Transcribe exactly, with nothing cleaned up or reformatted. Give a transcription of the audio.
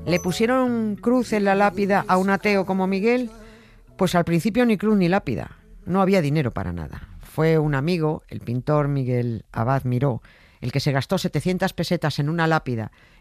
¿Le pusieron cruz en la lápida a un ateo como Miguel? Pues al principio ni cruz ni lápida. No había dinero para nada. Fue un amigo, el pintor Miguel Abad Miró, el que se gastó setecientas pesetas en una lápida